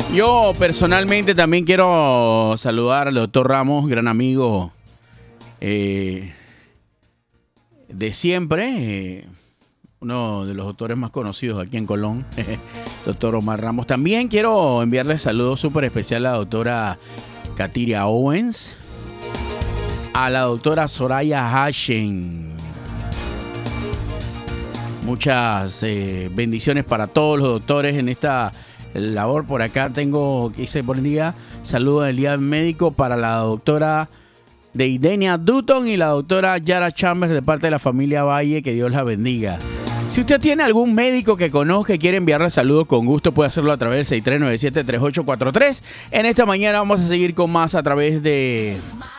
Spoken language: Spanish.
Yo personalmente también quiero saludar al doctor Ramos, gran amigo de siempre, uno de los doctores más conocidos aquí en Colón, doctor Omar Ramos. También quiero enviarle saludos súper especial a la doctora Katiria Owens, a la doctora Soraya Hashen. Muchas bendiciones para todos los doctores en esta labor. Por acá tengo, dice por el día, saludos del día médico para la doctora Deidenia Dutton y la doctora Yara Chambers de parte de la familia Valle, que Dios la bendiga. Si usted tiene algún médico que conozca y quiere enviarle saludos con gusto, puede hacerlo a través del 6397-3843. En esta mañana vamos a seguir con más a través de